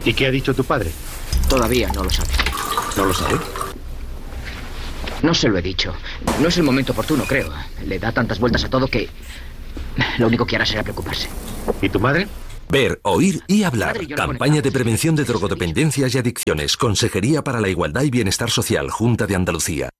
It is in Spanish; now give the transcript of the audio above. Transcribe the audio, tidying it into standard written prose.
¿Y qué ha dicho tu padre? Todavía no lo sabe. ¿No lo sabe? No se lo he dicho. No es el momento oportuno, creo. Le da tantas vueltas a todo que lo único que hará será preocuparse. ¿Y tu madre? Ver, oír y hablar. Madre y yo no Campaña conectamos. de prevención de drogodependencias y adicciones. Consejería para la Igualdad y Bienestar Social. Junta de Andalucía.